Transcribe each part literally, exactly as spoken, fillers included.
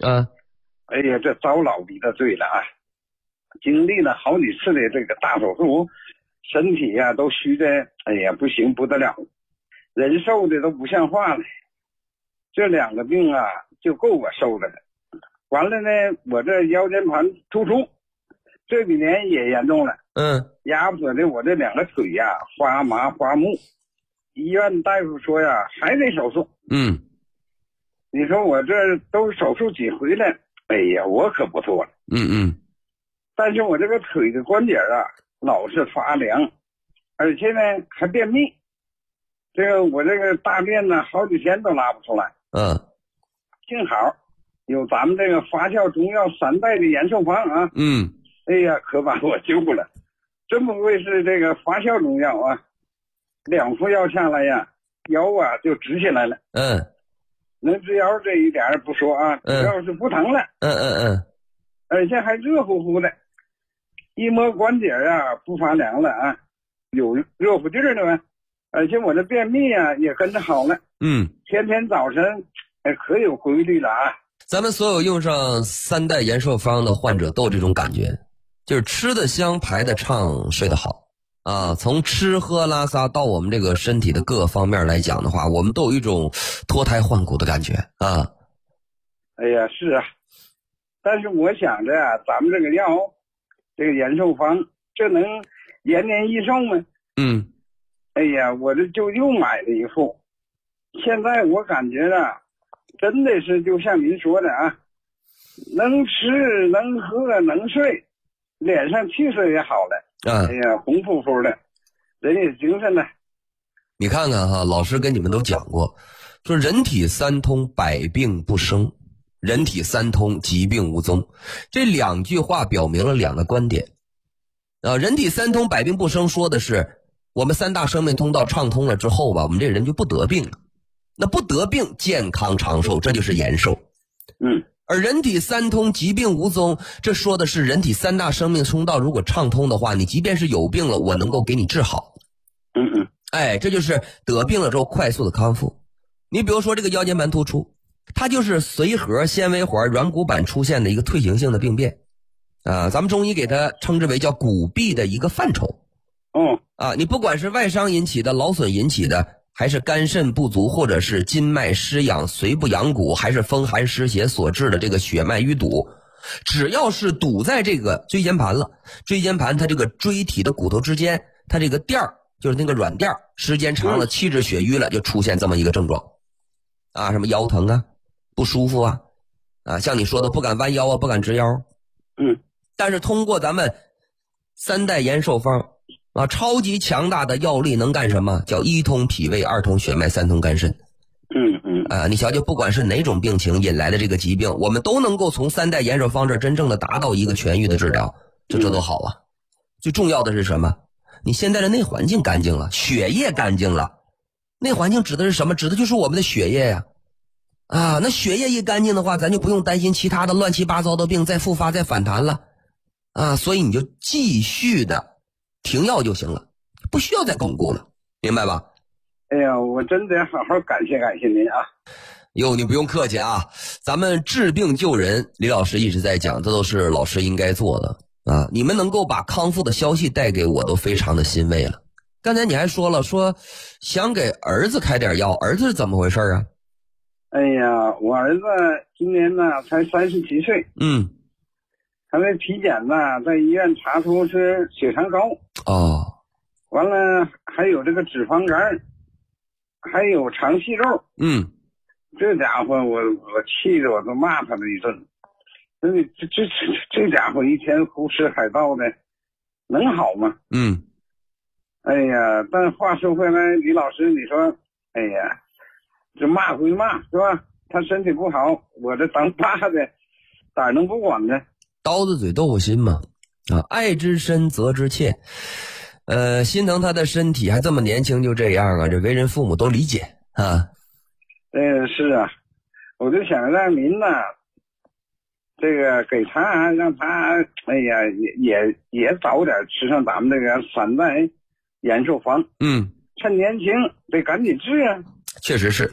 啊， 哎呀，这遭老逼的罪了啊！经历了好几次的这个大手术，身体呀、啊、都虚的，哎呀不行不得了，人瘦的都不像话了。这两个病啊，就够我受的了。完了呢，我这腰间盘突出，这几年也严重了。 嗯， 压迫的我这两个腿呀、啊、发麻发木，医院大夫说呀还得手术。 嗯， 你说我这都手术几回了，哎呀，我可不做了。 嗯嗯， 但是我这个腿的关节啊，老是发凉，而且呢还便秘。这个我这个大便呢，好几天都拉不出来。 嗯， 幸好有咱们这个发酵中药三代的延寿方啊。 嗯， 哎呀，可把我救了。真不愧是这个发酵中药啊，两副药下来呀，腰啊就直起来了。 嗯， 能直腰这一点不说啊，主要是不疼了。 嗯嗯嗯， 而且还热乎乎的，一摸关节啊不发凉了啊，有热乎劲儿了。而且我这便秘啊也跟着好了。 嗯， 天天早晨哎可有规律了啊。 咱们所有用上三代延寿方的患者都有这种感觉，就是吃得香，排得畅，睡得好啊。从吃喝拉撒到我们这个身体的各个方面来讲的话，我们都有一种脱胎换骨的感觉啊。 哎呀，是啊，但是我想着啊，咱们这个药，这个延寿方，这能延年益寿吗？ 嗯， 哎呀，我这就又买了一副。现在我感觉啊，真的是就像您说的啊，能吃能喝能睡，脸上气色也好了。 啊， 哎呀，红扑扑的，人也精神了。 你看看哈，老师跟你们都讲过，说人体三通，百病不生。人体三通，疾病无踪。这两句话表明了两个观点啊。人体三通，百病不生，说的是我们三大生命通道畅通了之后吧，我们这人就不得病了。那不得病，健康长寿，这就是延寿。 嗯， 而人体三通，疾病无踪，这说的是人体三大生命通道如果畅通的话，你即便是有病了，我能够给你治好。 嗯嗯， 哎，这就是得病了之后快速的康复。你比如说这个腰间盘突出，它就是髓核纤维环软骨板出现的一个退行性的病变啊，咱们中医给它称之为叫骨痹的一个范畴。 哦， 啊，你不管是外伤引起的、劳损引起的，还是肝肾不足，或者是筋脉失养、髓不养骨，还是风寒湿邪所致的这个血脉淤堵，只要是堵在这个椎间盘了，椎间盘它这个椎体的骨头之间，它这个垫儿就是那个软垫儿，时间长了气滞血瘀了，就出现这么一个症状啊，什么腰疼啊，不舒服啊，啊，像你说的不敢弯腰啊，不敢直腰。 嗯， 但是通过咱们三代延寿方啊，超级强大的药力能干什么？叫一通脾胃，二通血脉，三通肝肾。 嗯嗯， 啊，你瞧瞧，不管是哪种病情引来的这个疾病，我们都能够从三代延寿方这真正的达到一个痊愈的治疗，这这多好啊！最重要的是什么？你现在的内环境干净了，血液干净了。内环境指的是什么？指的就是我们的血液呀。啊，那血液一干净的话，咱就不用担心其他的乱七八糟的病再复发再反弹了。啊，所以你就继续的停药就行了，不需要再巩固了，明白吧？ 哎呀，我真得好好感谢感谢您啊！ 哟，你不用客气啊，咱们治病救人，李老师一直在讲，这都是老师应该做的啊。你们能够把康复的消息带给我，都非常的欣慰了。刚才你还说了，说想给儿子开点药，儿子是怎么回事啊？ 哎呀，我儿子今年呢才三十七岁， 嗯， 他那体检呢，在医院查出是血糖高， 哦， 完了还有这个脂肪肝，还有肠息肉。 嗯， 这家伙我我气得我都骂他了一顿。这这这这家伙一天胡吃海盗的，能好吗？ 嗯， 哎呀，但话说回来，李老师，你说，哎呀，这骂归骂是吧？他身体不好，我这当爸的哪能不管呢？ 刀子嘴豆腐心嘛，啊，爱之深责之切，呃，心疼他的身体，还这么年轻就这样啊，这为人父母都理解啊。 嗯，是啊，我就想让您呢，这个给他让他，哎呀，也也也早点吃上咱们这个三代延寿方。 嗯， 趁年轻得赶紧治啊。 确实是，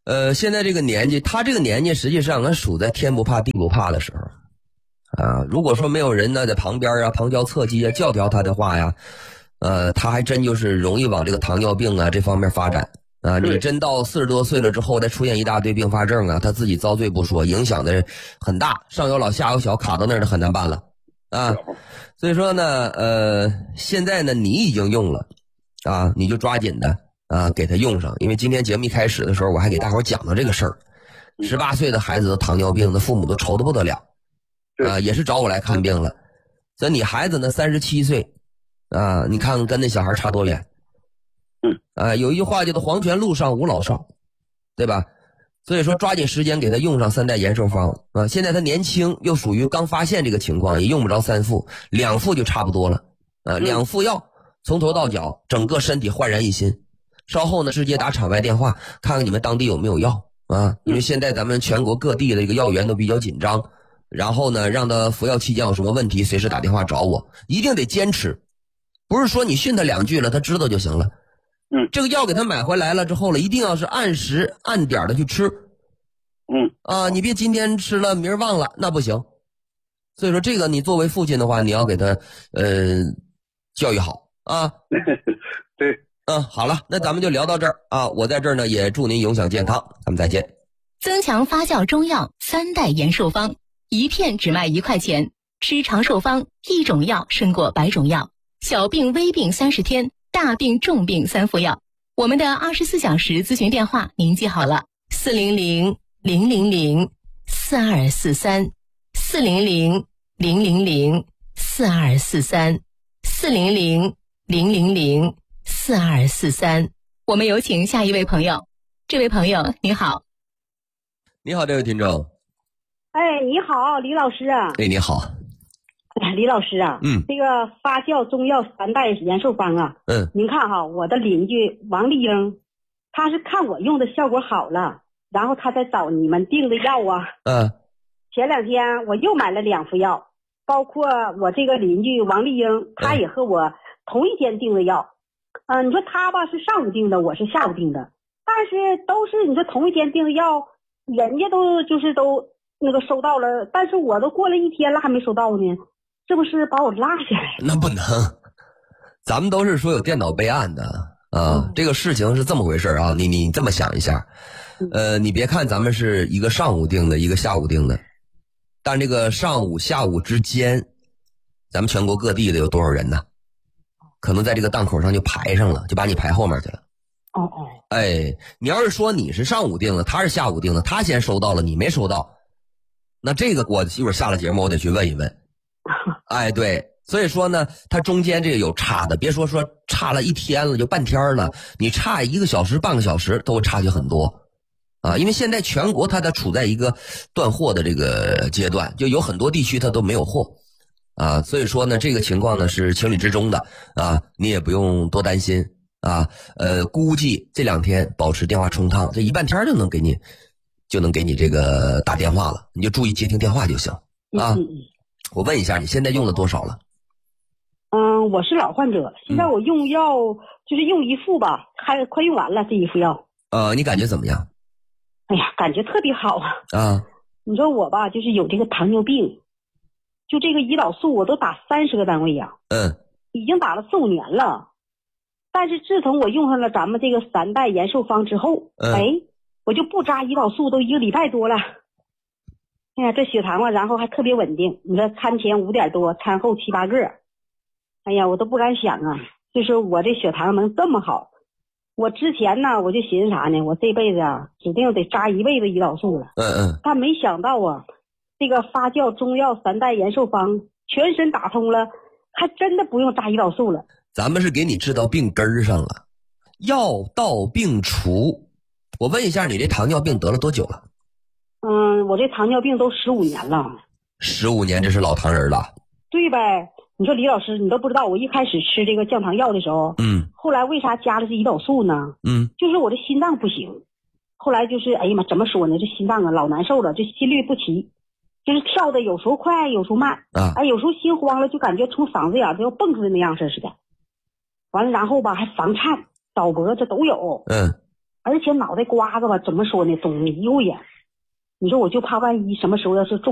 呃，现在这个年纪，他这个年纪实际上俺属在天不怕地不怕的时候啊。如果说没有人呢在旁边啊旁敲侧击啊教条他的话呀，呃，他还真就是容易往这个糖尿病啊这方面发展啊。你真到四十多岁了之后再出现一大堆并发症啊，他自己遭罪不说，影响的很大，上有老下有小，卡到那儿就很难办了啊。所以说呢，呃，现在呢你已经用了啊，你就抓紧的啊给他用上，因为今天节目一开始的时候我还给大伙讲到这个事儿，十八岁的孩子的糖尿病，那父母都愁得不得了啊，也是找我来看病了。所以你孩子呢三十七岁啊，你看看跟那小孩差多远。 嗯啊，有一句话叫做黄泉路上无老少，对吧？所以说抓紧时间给他用上三代延寿方啊。现在他年轻，又属于刚发现这个情况，也用不着三副，两副就差不多了啊。两副药从头到脚，整个身体焕然一新。稍后呢，直接打场外电话，看看你们当地有没有药啊。因为现在咱们全国各地的这个药源都比较紧张，然后呢，让他服药期间有什么问题，随时打电话找我，一定得坚持，不是说你训他两句了，他知道就行了。 嗯， 这个药给他买回来了之后了，一定要是按时按点的去吃。 嗯啊，你别今天吃了明儿忘了，那不行。所以说这个你作为父亲的话，你要给他呃教育好啊。 对， 嗯，好了，那咱们就聊到这儿啊。我在这儿呢也祝您永享健康，咱们再见。 增强发酵中药三代延寿方，一片只卖一块钱，吃长寿方，一种药胜过百种药，小病微病三十天，大病重病三副药。我们的二十四小时咨询电话您记好了，四零零零零零四二四三，四零零零零零四二四三，四零零零零零四二四三。我们有请下一位朋友。这位朋友你好。 你好，这位听众。 哎，你好，李老师啊。 哎，你好。 哎，李老师啊， 嗯， 这个发酵中药三代延寿方啊， 嗯， 您看哈，我的邻居王丽英，他是看我用的效果好了，然后他再找你们订的药啊。 嗯， 前两天我又买了两副药，包括我这个邻居王丽英，他也和我同一天订的药。嗯、呃，你说他吧是上午订的，我是下午订的，但是都是你说同一天订的药，人家都就是都那个收到了，但是我都过了一天了还没收到呢。这不是把我落下来？ 那不能，咱们都是说有电脑备案的啊。嗯、这个事情是这么回事啊，你你这么想一下，呃，你别看咱们是一个上午定的，一个下午定的，但这个上午下午之间，咱们全国各地的有多少人呢？可能在这个档口上就排上了，就把你排后面去了。 哦哦， 哎，你要是说你是上午定的，他是下午定的，他先收到了，你没收到，那这个我一会儿下了节目我得去问一问。哎，对，所以说呢，它中间这个有差的，别说说差了一天了，就半天了，你差一个小时、半个小时都会差距很多啊。因为现在全国它在处在一个断货的这个阶段，就有很多地区它都没有货啊。所以说呢，这个情况呢是情理之中的啊，你也不用多担心啊。呃，估计这两天保持电话充畅，这一半天就能给你就能给你这个打电话了，你就注意接听电话就行啊。 嗯嗯我问一下，你现在用了多少了？ 嗯，我是老患者，现在我用药、嗯、就是用一副吧，还快用完了这一副药。 呃，你感觉怎么样？ 哎呀，感觉特别好啊！ 啊， 你说我吧，就是有这个糖尿病，就这个胰岛素我都打三十个单位呀， 嗯， 已经打了四五年了。但是自从我用上了咱们这个三代延寿方之后， 嗯、 哎，我就不扎胰岛素都一个礼拜多了。哎呀，这血糖啊，然后还特别稳定。你说餐前五点多，餐后七八个，哎呀，我都不敢想啊，就是我这血糖能这么好。我之前呢，我就寻思啥呢？我这辈子啊，指定得扎一辈子胰岛素了。 嗯嗯。 但没想到啊，这个发酵中药三代延寿方全身打通了，还真的不用扎胰岛素了。 咱们是给你治到病根上了，药到病除。我问一下，你这糖尿病得了多久了？ 嗯，我这糖尿病都十五年了。 十五年，这是老糖人了。 对呗，你说李老师，你都不知道，我一开始吃这个降糖药的时候， 嗯， 后来为啥加了这胰岛素呢？ 嗯， 就是我这心脏不行，后来就是哎呀妈，怎么说呢？这心脏啊老难受了，这心律不齐，就是跳的有时候快，有时候慢啊， 哎，有时候心慌了，就感觉从嗓子眼儿都要蹦出来那样式似的。完了，然后吧还房颤、倒脖，这都有。 嗯。 而且脑袋瓜子吧，怎么说呢，总迷糊眼。你说我就怕万一什么时候要是中